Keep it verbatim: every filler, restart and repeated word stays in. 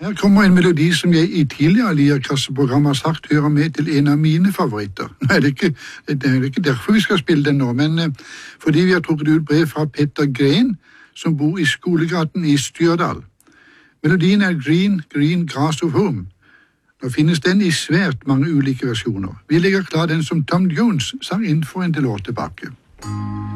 Her kommer en melodi som jeg i tidligere Lierkasse-program har sagt hører med til en av mine favoritter. Nei, det er ikke, det er ikke derfor vi skal spille den nå, men eh, fordi vi har trukket ut brev fra Petter Gren, som bor i Skolegaten i Stjørdal. Melodien er Green, Green Grass of Home. Nå finnes den i svært mange ulike versjoner. Vi legger klar den som Tom Jones sang inn for en del år tilbake.